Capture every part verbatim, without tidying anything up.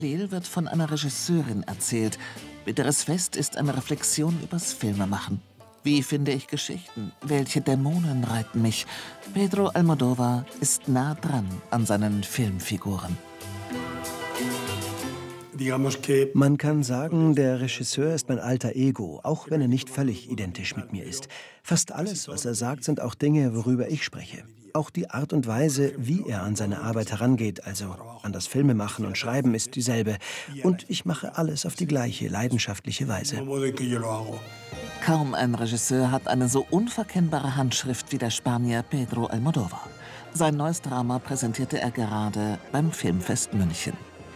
Leel wird von einer Regisseurin erzählt. Bitteres Fest ist eine Reflexion übers Filmemachen. Wie finde ich Geschichten? Welche Dämonen reiten mich? Pedro Almodóvar ist nah dran an seinen Filmfiguren. Man kann sagen, der Regisseur ist mein alter Ego, auch wenn er nicht völlig identisch mit mir ist. Fast alles, was er sagt, sind auch Dinge, worüber ich spreche. Auch die Art und Weise, wie er an seine Arbeit herangeht, also an das Filmemachen und Schreiben, ist dieselbe. Und ich mache alles auf die gleiche, leidenschaftliche Weise. Kaum ein Regisseur hat eine so unverkennbare Handschrift wie der Spanier Pedro Almodóvar. Sein neues Drama präsentierte er gerade beim Filmfest München.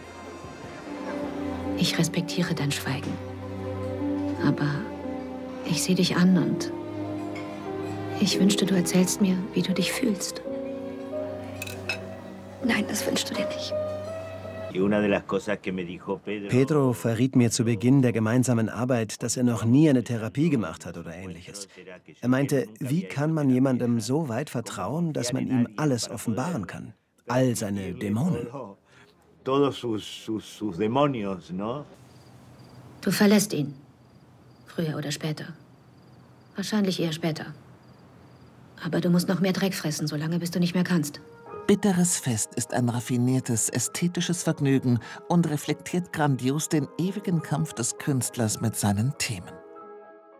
Ich respektiere dein Schweigen. Aber ich sehe dich an und ich wünschte, du erzählst mir, wie du dich fühlst. Nein, das wünschst du dir nicht. Pedro verriet mir zu Beginn der gemeinsamen Arbeit, dass er noch nie eine Therapie gemacht hat oder Ähnliches. Er meinte, wie kann man jemandem so weit vertrauen, dass man ihm alles offenbaren kann? All seine Dämonen. Du verlässt ihn. Früher oder später. Wahrscheinlich eher später. Aber du musst noch mehr Dreck fressen, solange bis du nicht mehr kannst. Bitteres Fest ist ein raffiniertes, ästhetisches Vergnügen und reflektiert grandios den ewigen Kampf des Künstlers mit seinen Themen.